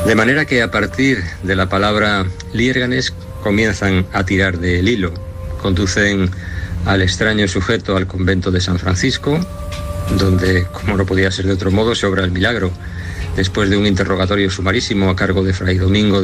De manera que a partir de la palabra liérganes comienzan a tirar del hilo. Conducen al extraño sujeto al convento de San Francisco, donde, como no podía ser de otro modo, se obra el milagro. Después de un interrogatorio sumarísimo a cargo de Fray Domingo